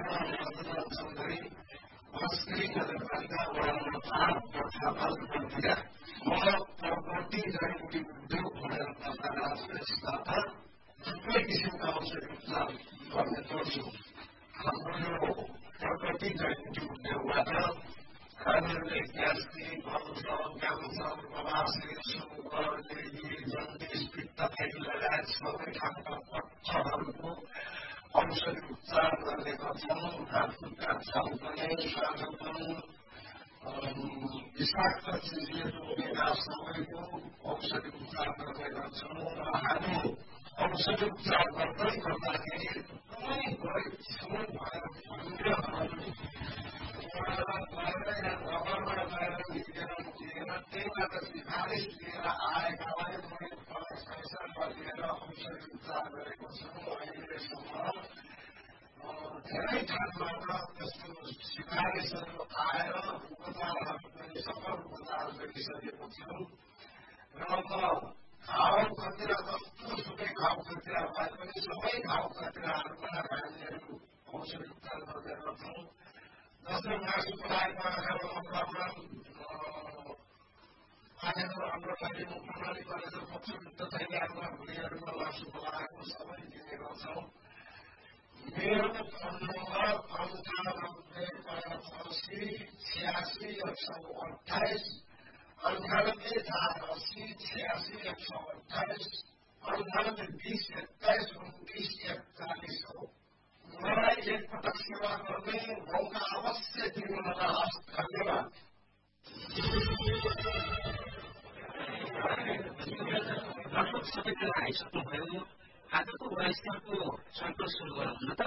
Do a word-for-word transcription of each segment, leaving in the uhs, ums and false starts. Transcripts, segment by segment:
Property जड़ी उद्योग भनेर प्रस्ताव त्यसबाट थुप्रै किसिमका औषधि उपचार गर्ने गर्छु। हाम्रो यो प्रकृति जड़ी उद्योगबाट हामीहरूले ग्यास्ट्रिक, अल्सर, क्यान्सर, बवासिर, सुगर, लेगी, जन्डिस, पित्तथैली लगायत सबै खालका पक्षहरूको औषधि उपचार गर्ने गर्छौँ। हातखुट्टा छाउपने, साँझपन, विषाक्त चिजहरू विनाश सबैको औषधि उपचार गर्ने गर्छौँ र हामी औषधि उपचार गर्दै गर्दाखेरि कुनै गरीब छेउ भएर भित्रहरू खबरमा गएर लिएर लिएर त्यहीबाट सिफारिस लिएर आएकालाई मैले पैसा लिएर औषधि उपचार गरेको छु। अहिलेसम्म धेरै ठाउँबाट त्यस्तो सिफारिसहरू आएर उपचारहरू पनि सफल उपचार गरिसकेको छु र म घाउ खतिरा जस्तो सुकै घाउ खतिरा भए पनि सबै घाउ खतिराहरूमा हामीहरू औषधि उपचार गर्ने गर्छौँ। जस्तै मासु पलाएको आँखामा अङ्गमा पानीहरू हाम्रो लागि प्रणाली गरेर पक्षविद्ध थैलियाहरूमा भुँडीहरूमा मासु पलाएको सबै दिने गर्छौँ। मेरो फोन नम्बर अन्ठानब्बे पचासी छ्यासी एक सौ अठाइस अन्ठानब्बे चार अस्सी छ्यासी एक सौ अठाइस अन्ठानब्बे बिस एक्काइस उन्तिस एकचालिस हो। मलाई एकपटक सेवा गर्ने मौका अवश्य दिनुहोला। हस्, धन्यवाद। लगभग सबै कुरा आइसक्नुभयो। आजको वयस्कको छलफल सुरु गरौँ न त।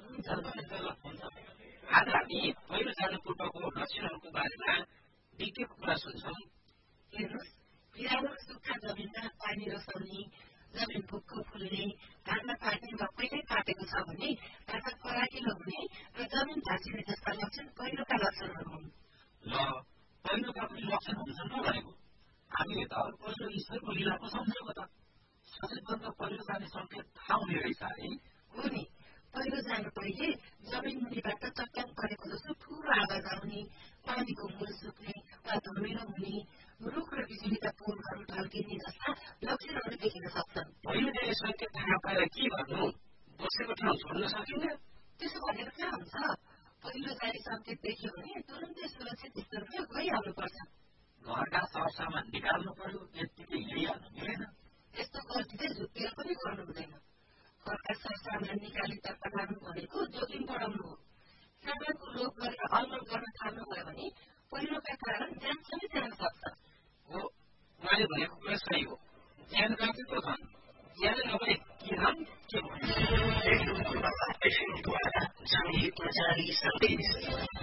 आज हामी पहिरो जानु पूर्वको लक्षणहरूको बारेमा विज्ञको कुरा सुन्छौँ। हेर्नुहोस्, बिरालो सुक्खा जमिनमा पानी रसाउने, जमिन भुक्को फुल्ने, धानमा पाक्ने वा पहिल्यै पाकेको छ भने भाषा फराकिलो हुने र जमिन भाँचिने जस्ता लक्षण पहिरोका लक्षणहरू हुन्। ल, पहिरोका पनि लक्षण हुन्छन् न भनेको। हामीले त पहिरो ईश्वरको लीला पो सम्झेको त। सचेतवन्त पहिरो जाने सङ्केत थाहा हुने रहेछ है। हो नि, पहिरो जानु पहिले जमिन मुनिबाट चट्याङ परेको जस्तो ठुलो आवाज आउने, पानीको मूल सुक्ने वा धमिलो हुने, रुख र बिजुलीका पोलहरू ढल्किने जस्ता लक्षणहरू देखिन सक्छन्। पहिलो सङ्केत थाहा पाएर के गर्नु? बसेको ठाउँ छोड्न सकिन्न? त्यसो भनेर कहाँ हुन्छ? पहिलो जाने सङ्केत देखियो भने तुरन्तै सुरक्षित स्थलमा गइहाल्नुपर्छ। घरका सरसामान निकाल्नु पर्यो, यत्तिकै हिँडिहाल्नु मिलेन। यस्तो गल्ती झुक्किएर पनि गर्नु हुँदैन। घरका सरसामान निकाली तर्फ लानु भनेको जोखिम बढाउनु हो। सामानको लोभ गरेर अलमल गर्न थाल्नुभयो भने पहिरोका कारण ज्यान समेत जान सक्छ। हो, उहाँले भनेको कुरा सही हो। ज्यान जाति पो छन्, ज्यान नभए किन के भन्नु?